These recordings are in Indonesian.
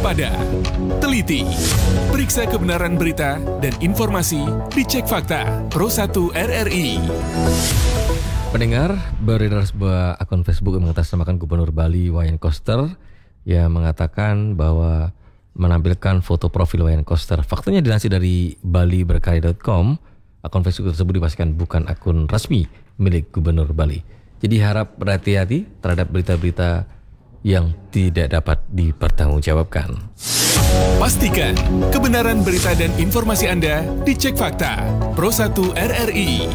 waspada, teliti, periksa kebenaran berita dan informasi, dicek fakta. Pro1 RRI. Pendengar, beredar sebuah akun Facebook yang mengatasnamakan Gubernur Bali Wayan Koster yang mengatakan bahwa menampilkan foto profil Wayan Koster. Faktanya dilansir dari baliberkarya.com, akun Facebook tersebut dipastikan bukan akun resmi milik Gubernur Bali. Jadi harap berhati-hati terhadap berita-berita yang tidak dapat dipertanggungjawabkan. Pastikan kebenaran berita dan informasi Anda dicek fakta. Pro1 RRI.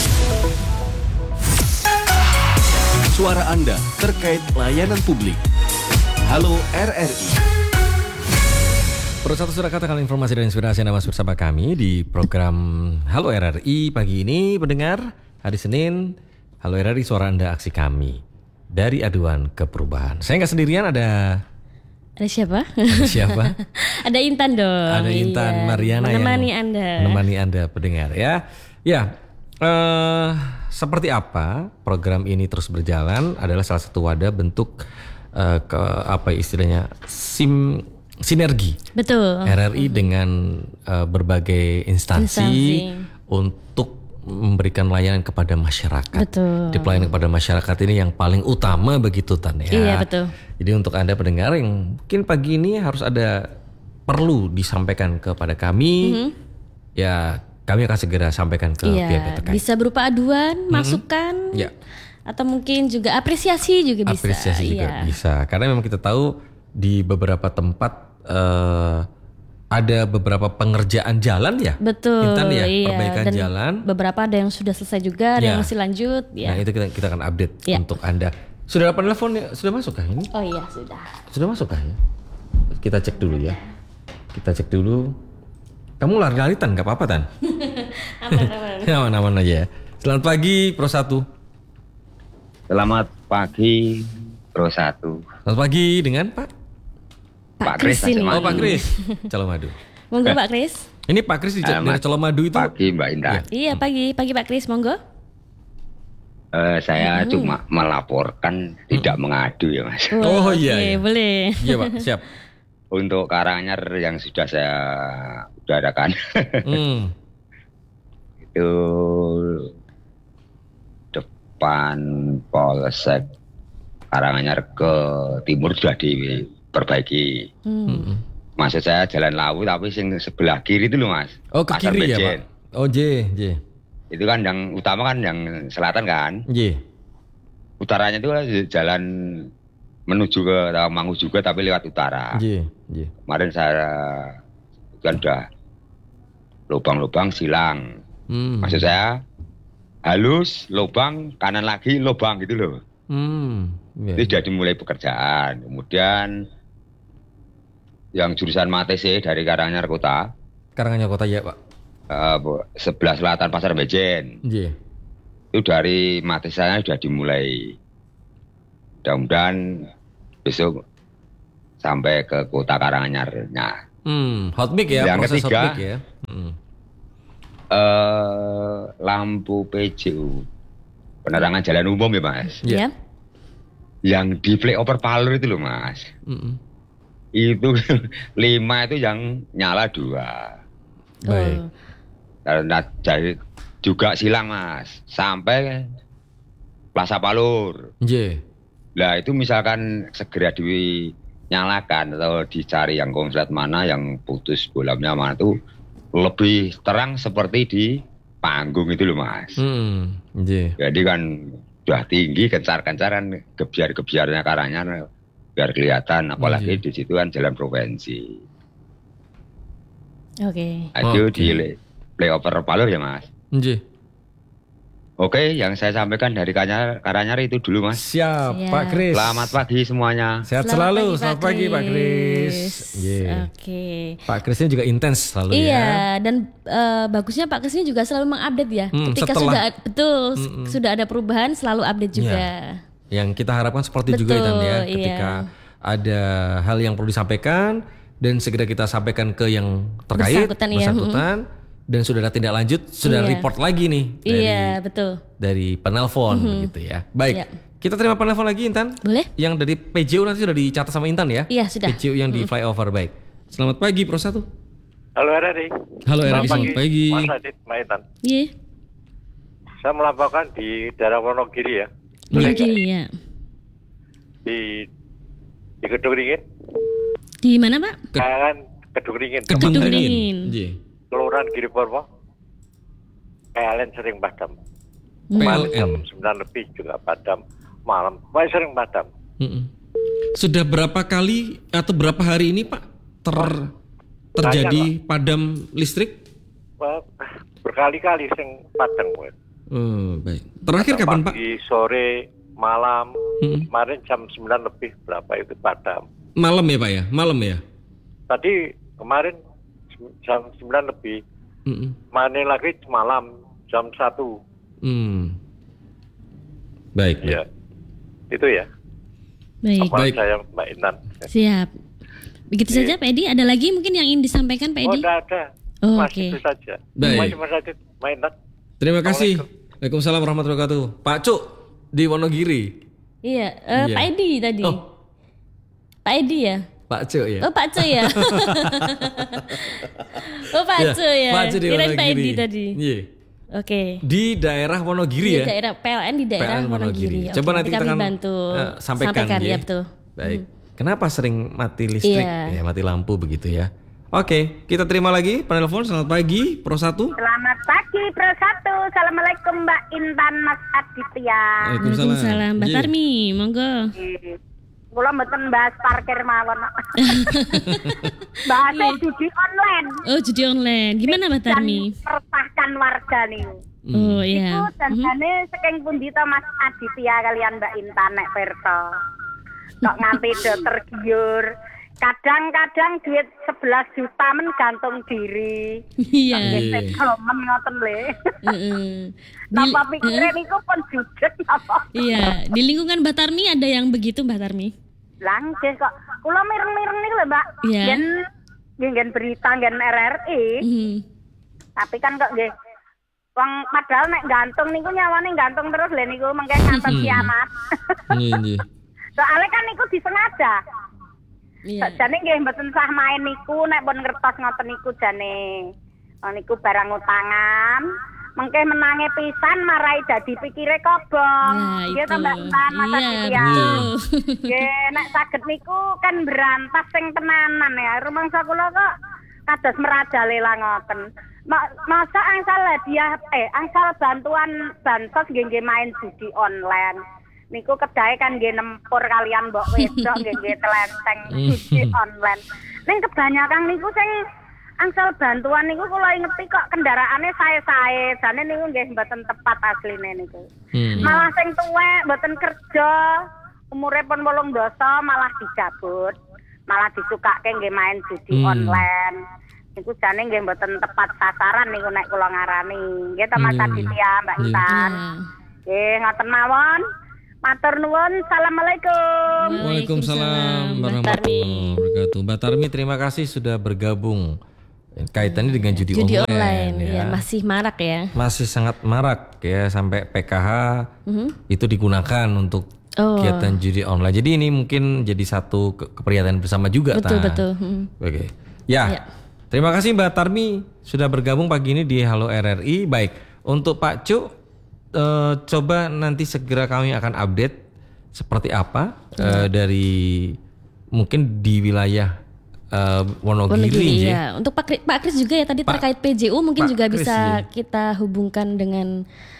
Suara Anda terkait layanan publik. Halo RRI. Pro1 sudah katakan informasi dan inspirasi Anda masuk bersama kami di program Halo RRI pagi ini. Pendengar, hari Senin, Halo RRI suara Anda aksi kami. Dari aduan ke perubahan. Saya nggak sendirian, ada siapa? Ada siapa? Ada Intan dong. Ada Intan Mariana menemani yang Anda. Menemani Anda pendengar ya. Ya. Seperti apa program ini terus berjalan adalah salah satu wadah bentuk istilahnya sinergi. Betul. RRI dengan berbagai instansi untuk memberikan layanan kepada masyarakat. Betul. Di pelayanan kepada masyarakat ini yang paling utama begitu Tan ya. Iya betul. Jadi untuk Anda pendengar yang mungkin pagi ini harus ada perlu disampaikan kepada kami, ya kami akan segera sampaikan ke pihak terkait. Bisa berupa aduan, masukan, atau mungkin juga apresiasi juga bisa. Apresiasi juga bisa. Karena memang kita tahu di beberapa tempat ada beberapa pengerjaan jalan ya. Betul. Intan ya, perbaikan dan jalan. beberapa ada yang sudah selesai juga, ada yang masih lanjut. Ya. Nah itu kita akan update untuk Anda. Sudah dapat telepon ya? Sudah masuk kah ini? Oh iya sudah. Sudah masuk kah ya? Kita cek dulu ya. Kita cek dulu. Kamu lari-lari Tan, gak apa-apa Tan? Aman-aman aja ya. Selamat pagi Pro1. Selamat pagi Pro1. Selamat pagi dengan Pak Kris ini. Oh Pak Kris, Colomadu. Monggo Pak Kris. Ini Pak Kris dari Colomadu itu. Pagi Mbak Indah. Iya pagi Pak Kris, monggo. Saya cuma melaporkan, tidak mengadu ya Mas. Oh iya. Boleh. Iya Pak, siap. Untuk Karanganyar yang sudah saya udarakan. Itu depan Polsek Karanganyar ke timur sudah diperbaiki. Maksud saya jalan lawu tapi yang sebelah kiri itu loh Mas. Oh ke Pasar kiri Bejen. ya Pak. Oh J. Itu kan yang utama kan yang selatan kan. J. Utaranya itu jalan menuju ke Tawangmangu juga tapi lewat utara. Kemarin saya kan udah lubang-lubang silang. Maksud saya halus, lubang, kanan lagi lubang gitu loh. Itu sudah dimulai pekerjaan. Kemudian yang jurusan MATC dari Karanganyar Kota. Karanganyar Kota ya Pak. Sebelah selatan Pasar Bejen. Itu dari MATC sudah dimulai. Mudah-mudahan besok sampai ke kota Karanganyarnya. Hot mic ya, yang proses ketiga, hot mic ya. Lampu PJU, penerangan jalan umum ya Mas. Iya. Yang di flyover Palur itu loh Mas. Itu 5 itu yang nyala 2. Baik. Karena dari juga silang Mas, sampai Plaza Palur. Lah itu misalkan segera dinyalakan atau dicari yang konslet mana yang putus bolamnya mana itu lebih terang seperti di panggung itu loh Mas. Jadi kan udah tinggi kencar-kencaran gebiar-gebiarnya Karanganyar biar kelihatan apalagi di situ kan jalan provinsi. Oke. Itu di flyover Palur ya Mas. Oke, yang saya sampaikan dari Karanganyar itu dulu Mas. Siap, Pak Kris. Selamat pagi semuanya. Sehat selalu, selamat pagi Pak Kris. Oke. Pak Kris ini juga intens selalu ya. Iya, dan bagusnya Pak Kris ini juga selalu mengupdate ya. Ketika sudah ada perubahan selalu update juga. Yang kita harapkan seperti juga ya, ketika ada hal yang perlu disampaikan dan segera kita sampaikan ke yang terkait bersangkutan. Dan sudah ada tindak lanjut, sudah report lagi nih betul. Dari penelpon gitu ya. Baik, Kita terima penelpon lagi Intan. Boleh. Yang dari PJU nanti sudah dicatat sama Intan ya? Iya sudah. PJU yang di flyover, baik. Selamat pagi Pro 1. Halo RRI. Halo RRI, selamat pagi. Mas Adit, Mbak Intan. Iya. Saya melaporkan di daerah Wonogiri ya. Wonogiri ya. Di Kedung Ringin. Di mana Pak? Kan Kedung Ringin. Kedung Ringin. Kelurahan Giripurwo. PLN sering padam. PLN jam 9 lebih juga padam. Malam, masih sering padam. Sudah berapa kali atau berapa hari ini Pak terjadi padam listrik? Berkali-kali sering padam. Baik. Terakhir kapan Pak? Pagi, sore, malam. Kemarin jam 9 lebih berapa itu padam. Malam ya Pak ya? Malam ya? Tadi kemarin jam 9 lebih. Kemarin lagi malam jam 1. Baik. Ya. Itu ya. Baik. Saya Mbak Intan. Siap. Begitu saja Pak Edi. Ada lagi mungkin yang ingin disampaikan Pak Edi? Tidak ada. Oh, Masih itu saja. Baik. Mas Adit, Mbak Intan. Terima kasih. Waalaikumsalam warahmatullahi wabarakatuh. Pak Cuk di Wonogiri. Iya. Pak Edi tadi. Oh. Pak Edi ya? Pak Cuk ya. Oh Pak Cuk ya. Oh Pak Cuk ya. Pak Cuk di Kirain Wonogiri. Pak Edi tadi. Iya. Oke. Di daerah Wonogiri ya? Daerah PLN di daerah PLN Wonogiri. Coba nanti kita akan bantu sampaikan ya betul. Baik. Kenapa sering mati listrik? Iya. Ya, mati lampu begitu ya. Oke, kita terima lagi penelpon. Selamat pagi Pro 1. Selamat pagi Pro 1. Assalamualaikum Mbak Intan, Mas Aditya. Waalaikumsalam. Mbak Tarmi, monggo. Kula mboten bahas parkir mawon. Bahas judi online. Oh, judi online. Gimana Mbak Tarmi? Meresahkan warga nih. Oh iya. Itu danane saking pundi to Mas Aditya kalian Mbak Intan nek pirsa. Kok nganti do tergiur. Kadang-kadang duit 11 juta men gantung diri. Iya. Komen ngoten le. Heeh. Napa pikire niku pun jujur napa? Iya, di lingkungan Mbak Tarmi ada yang begitu Mbak Tarmi? Langsung kok. Kula mireng-mireng niku lho, Mbak. Iya. Ngen berita ngen RRI. Tapi kan kok nggih wong padahal nek gantung niku nyawane gantung terus lho niku mengke ngantos kiamat. Nggih. Soale kan niku disengaja. Iya. Jane nggih mboten sah main niku nek pun ngertos ngoten niku jane. Niku barang utangan. Mengke menange pisan marai dadi pikire kobong. Nggih to Mbak Intan, Mas Aditya. Nggih, nek saged niku kan berantas sing tenanan ya. Rumangsa kula kok kados merajalela ngoten. Masa angsal hadiah angsal bantuan bansos nggih main judi online. Niku kedahe kan nggih nempur kalian mbok wedok nggih telenteng judi online. Ning kebanyakan niku sing angsal bantuan niku kula ingeti kok kendaraane sae-sae. Jane niku nggih mboten tepat asline niku. Malah sing tuwek mboten kerja, umure pun 8 malah dicabut. Malah disukake nggih main judi online. Niku jane nggih mboten tepat sasaran niku nek kula ngarani. Nggih to Mas Aditya, Mbak Intan. Nggih, ngoten mawon. Matur nuwun. Assalamualaikum. Waalaikumsalam warahmatullahi wabarakatuh. Mbak Tarmi, terima kasih sudah bergabung. Kaitannya dengan judi online ya. Masih marak ya. Masih sangat marak ya, sampai PKH itu digunakan untuk kegiatan judi online. Jadi ini mungkin jadi satu keprihatinan bersama juga. Betul. Oke. Ya. Terima kasih Mbak Tarmi sudah bergabung pagi ini di Halo RRI. Baik, untuk Pak Cuk, coba nanti segera kami akan update seperti apa dari mungkin di wilayah Wonogiri ya. Untuk Pak Kris juga ya tadi terkait PJU mungkin Pak juga Kris, bisa kita hubungkan dengan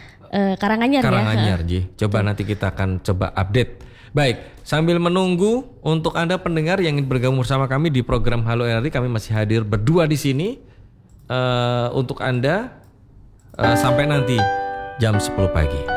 Karanganyar ya. Coba nanti kita akan coba update. Baik, sambil menunggu untuk Anda pendengar yang ingin bergabung bersama kami di program Halo RRI, kami masih hadir berdua di sini untuk Anda sampai nanti jam 10 pagi.